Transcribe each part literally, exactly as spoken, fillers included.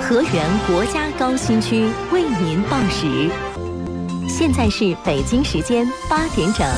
河源国家高新区为您报时。现在是北京时间八点整。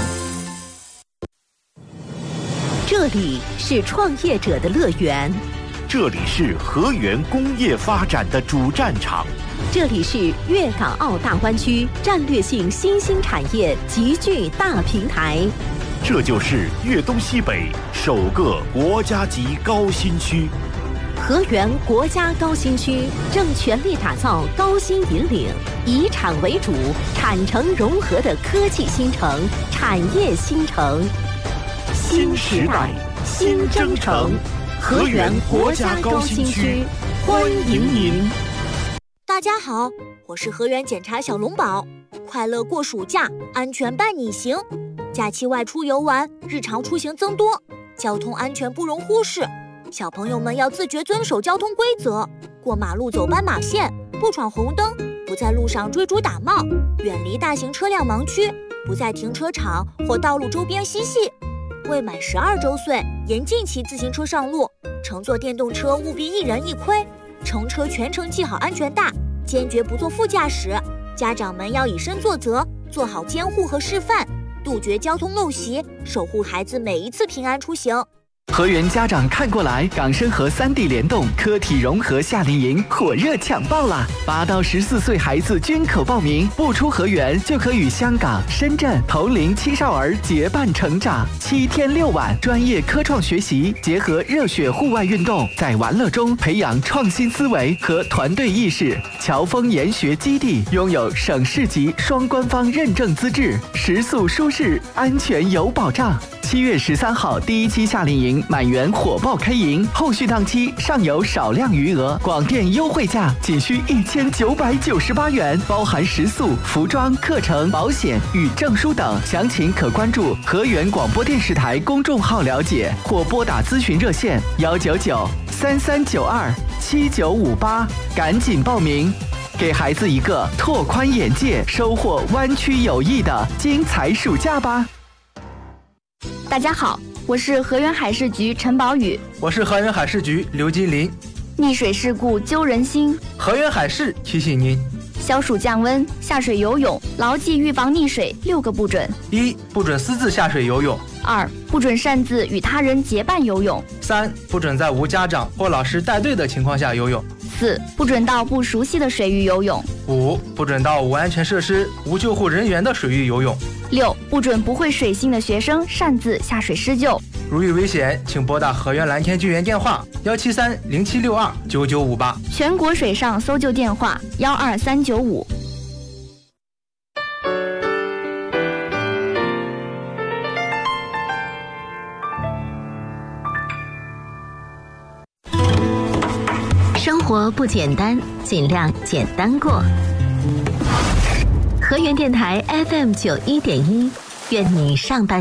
这里是创业者的乐园， 这里是河源工业发展的主战场， 这里是粤港澳大湾区战略性新兴产业集聚大平台， 这就是粤东西北首个国家级高新区。 河源国家高新区正全力打造高新引领、以产为主、产城融合的科技新城、产业新城。 新时代，新征程，河源国家高新区，欢迎您！ 大家好，我是河源检察小龙宝，快乐过暑假，安全伴你行。假期外出游玩，日常出行增多，交通安全不容忽视。小朋友们要自觉遵守交通规则，过马路走斑马线，不闯红灯，不在路上追逐打闹，远离大型车辆盲区，不在停车场或道路周边嬉戏。未满十二周岁，严禁骑自行车上路，乘坐电动车务必一人一盔，乘车全程系好安全带，坚决不做副驾驶。家长们要以身作则，做好监护和示范，杜绝交通陋习，守护孩子每一次平安出行。 河源家长看过来，港深河三地联动科体融合夏令营火热抢报啦！八到十四岁孩子均可报名，不出河源就可与香港、深圳同龄青少儿结伴成长。七天六晚，专业科创学习，结合热血户外运动，在玩乐中培养创新思维和团队意识。侨丰研学基地拥有省市级双官方认证资质，食宿舒适，安全有保障。七月十三号第一期夏令营满员火爆开营，后续档期尚有少量余额，广电优惠价仅需一千九百九十八元，包含食宿、服装、课程、保险与证书等。详情可关注河源广播电视台公众号了解，或拨打咨询热线幺九九三三九二七九五八，赶紧报名，给孩子一个拓宽眼界、收获湾区友谊的精彩暑假吧。 大家好，我是河源海事局陈宝宇， 我是河源海事局刘金林。 溺水事故揪人心， 河源海事提醒您： 消暑降温，下水游泳，牢记预防溺水六个不准： 一、不准私自下水游泳； 二、不准擅自与他人结伴游泳； 三、不准在无家长或老师带队的情况下游泳； 四、不准到不熟悉的水域游泳； 五、不准到无安全设施、无救护人员的水域游泳； 六、不准不会水性的学生擅自下水施救。 如遇危险，请拨打河源蓝天救援电话幺七三零七六二九九五八， 全国水上搜救电话幺二三九五。 生活不简单，尽量简单过。河源电台 F M 九一点一，愿你上班